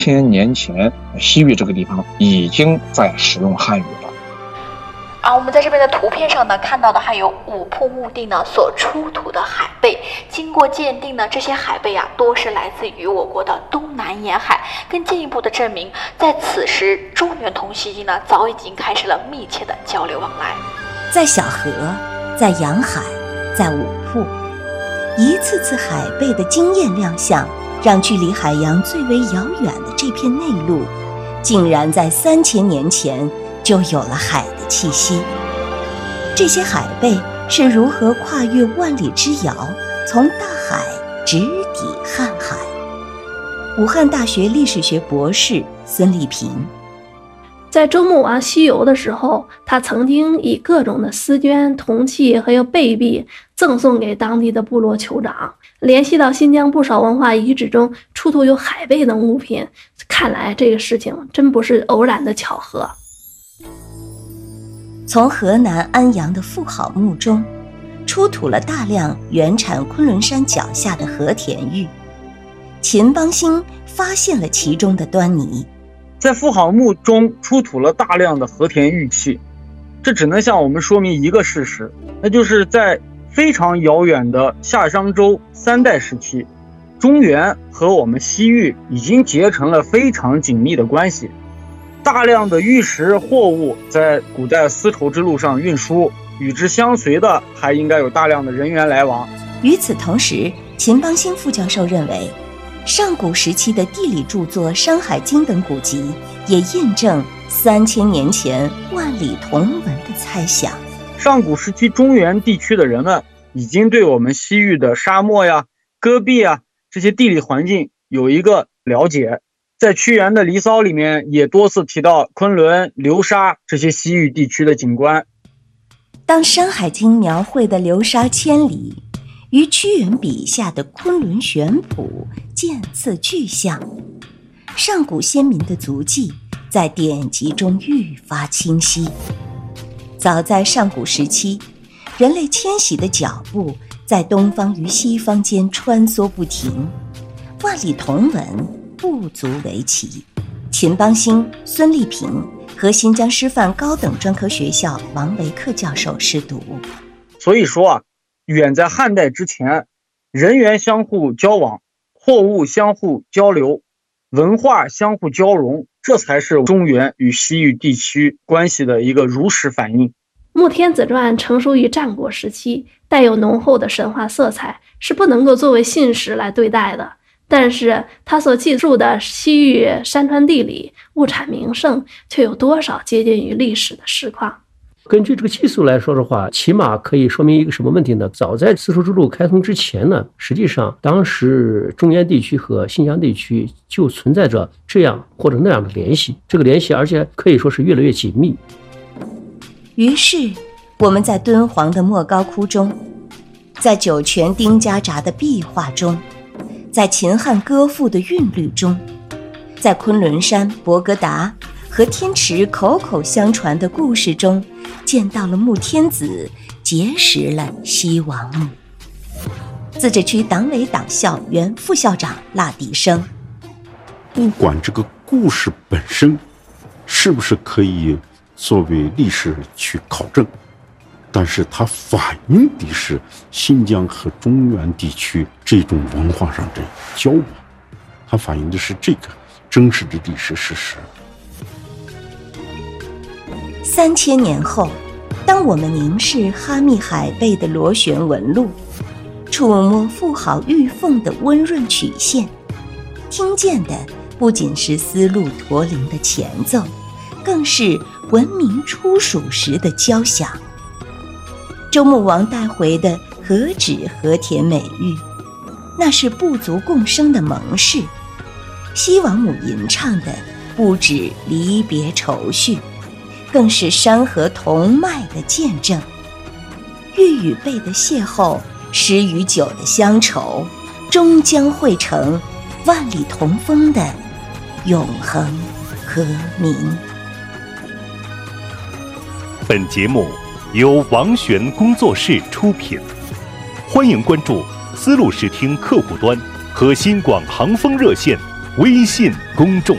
千年前，西域这个地方已经在使用汉语了。 我们在这边的图片上呢，看到的还有五瀑墓地呢所出土的海贝。经过鉴定呢，这些海贝多是来自于我国的东南沿海，更进一步的证明，在此时中原同西域呢早已经开始了密切的交流往来。 在小河，在洋海，在五瀑，一次次海贝的惊艳亮相，让距离海洋最为遥远的这片内陆，竟然在3000年前就有了海的气息。这些海贝是如何跨越万里之遥，从大海直抵瀚海？武汉大学历史学博士孙立平在周穆王西游的时候，他曾经以各种的丝绢、铜器还有贝币赠送给当地的部落酋长。联系到新疆不少文化遗址中出土有海贝等物品，看来这个事情真不是偶然的巧合。 从河南安阳的妇好墓中出土了大量原产昆仑山脚下的和田玉，秦邦兴发现了其中的端倪。 在妇好墓中出土了大量的和田玉器，这只能向我们说明一个事实，那就是在非常遥远的夏商周3代时期，中原和我们西域已经结成了非常紧密的关系。大量的玉石货物在古代丝绸之路上运输，与之相随的还应该有大量的人员来往。 与此同时，秦邦兴副教授认为，上古时期的地理著作《山海经》等古籍也印证3000年前万里同文的猜想。 上古时期中原地区的人们已经对我们西域的沙漠呀、戈壁啊这些地理环境有一个了解。在屈原的《离骚》里面也多次提到昆仑、流沙这些西域地区的景观。 当《山海经》描绘的流沙千里与屈原笔下的昆仑玄圃渐次具象，上古先民的足迹在典籍中愈发清晰。早在上古时期，人类迁徙的脚步在东方与西方间穿梭不停，万里同文不足为奇。秦邦兴、孙立平和新疆师范高等专科学校王维克教授试读。 所以说远在汉代之前，人员相互交往，货物相互交流，文化相互交融，这才是中原与西域地区关系的一个如实反映。 穆天子传成熟于战国时期，带有浓厚的神话色彩，是不能够作为信史来对待的。但是他所记述的西域山川地理、物产名胜，却有多少接近于历史的实况？ 根据这个技术来说的话，起码可以说明一个什么问题呢？早在丝绸之路开通之前呢，实际上当时中原地区和新疆地区就存在着这样或者那样的联系，这个联系而且可以说是越来越紧密。 于是我们在敦煌的莫高窟中，在酒泉丁家闸的壁画中，在秦汉歌赋的韵律中，在昆仑山、博格达和天池口口相传的故事中，见到了穆天子结识了西王母。自治区党委党校原副校长腊迪生， 不管这个故事本身是不是可以作为历史去考证，但是它反映的是新疆和中原地区这种文化上的交往，它反映的是这个真实的历史事实。 3000年后，当我们凝视哈密海贝的螺旋纹路，触摸妇好玉凤的温润曲线，听见的不仅是丝路驼铃的前奏，更是文明初属时的交响。周穆王带回的何止和田美玉，那是部族共生的盟誓。西王母吟唱的不止离别愁绪，更是山河同脉的见证。玉与贝的邂逅，10与9的乡愁，终将汇成万里同风的永恒和鸣。 本节目由王璇工作室出品，欢迎关注丝路视听客户端和新广航风热线微信公众